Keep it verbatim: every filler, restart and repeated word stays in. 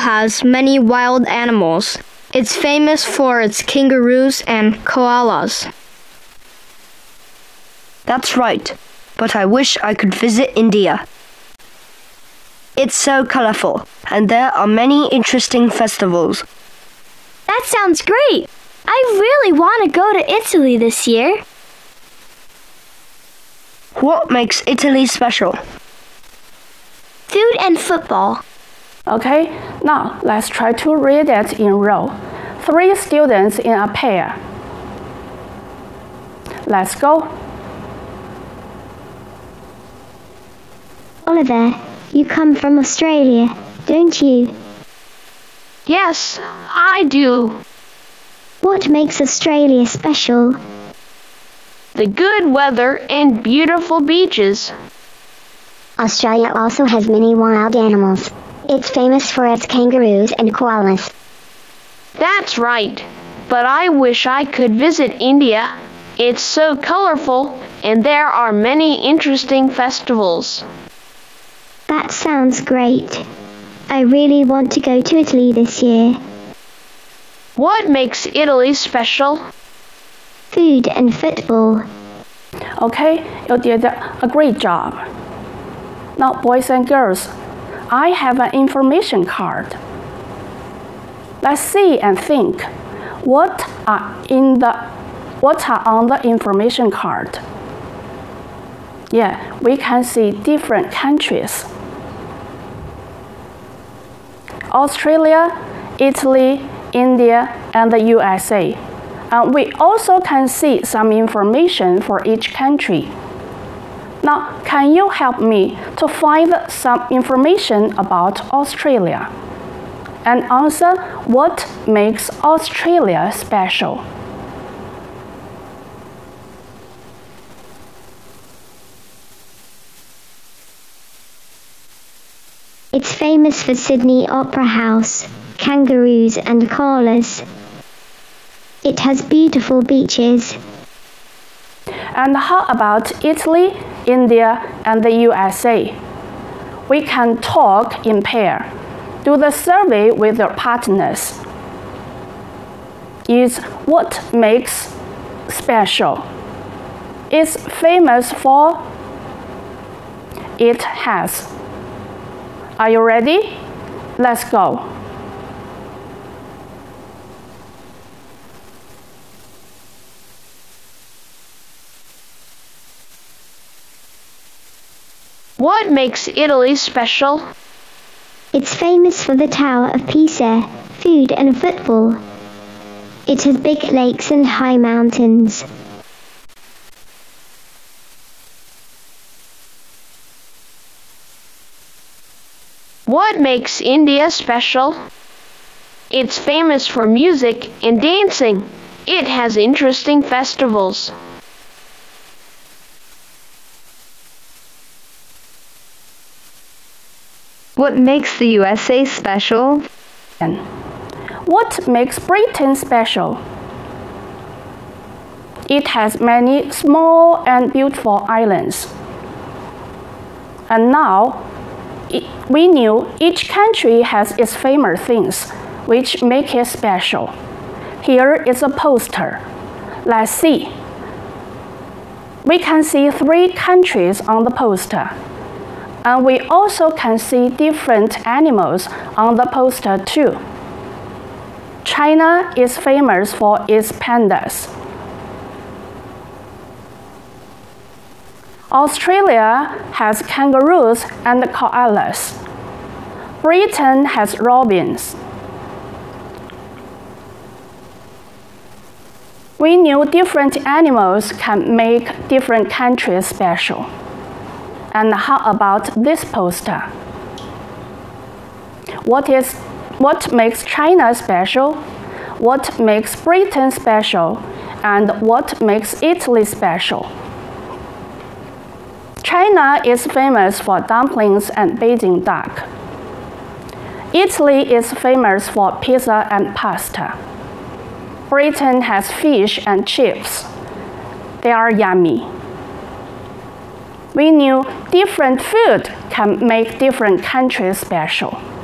has many wild animals. It's famous for its kangaroos and koalas. That's right, but I wish I could visit India. It's so colorful, and there are many interesting festivals. That sounds great! I really want to go to Italy this year. What makes Italy special? Food and football. Okay, now let's try to read it in row. Three students in a pair. Let's go. Oliver, you come from Australia, don't you? Yes, I do. What makes Australia special? The good weather and beautiful beaches. Australia also has many wild animals. It's famous for its kangaroos and koalas. That's right, but I wish I could visit India. It's so colorful, and there are many interesting festivals. That sounds great. I really want to go to Italy this year. What makes Italy special? Food and football. Okay, you did a great job. Now, boys and girls, I have an information card. Let's see and think. What are in the what are on the information card? Yeah, we can see different countries. Australia, Italy, India, and the U S A. And we also can see some information for each country. Now, can you help me to find some information about Australia? And answer what makes Australia special? It's famous for Sydney Opera House, kangaroos and koalas. It has beautiful beaches. And how about Italy, India, and the U S A? We can talk in pair. Do the survey with your partners. Is what makes special? It's famous for. It has. Are you ready? Let's go. What makes Italy special? It's famous for the Tower of Pisa, food and football. It has big lakes and high mountains. What makes India special? It's famous for music and dancing. It has interesting festivals. What makes the U S A special? What makes Britain special? It has many small and beautiful islands. And now, we knew each country has its famous things, which make it special. Here is a poster. Let's see. We can see three countries on the poster. And we also can see different animals on the poster too. China is famous for its pandas. Australia has kangaroos and koalas. Britain has robins. We knew different animals can make different countries special. And how about this poster? What is, what makes China special? What makes Britain special? And what makes Italy special? China is famous for dumplings and Beijing duck. Italy is famous for pizza and pasta. Britain has fish and chips. They are yummy. We knew different food can make different countries special.